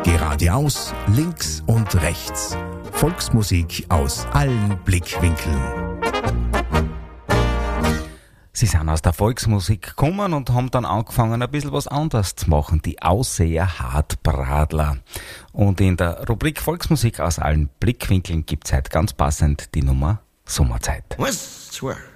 Geradeaus, links und rechts. Volksmusik aus allen Blickwinkeln. Sie sind aus der Volksmusik gekommen und haben dann angefangen, ein bisschen was anderes zu machen. Die Ausseher Hartbradler. Und in der Rubrik Volksmusik aus allen Blickwinkeln gibt's heute ganz passend die Nummer Sommerzeit. West, swear.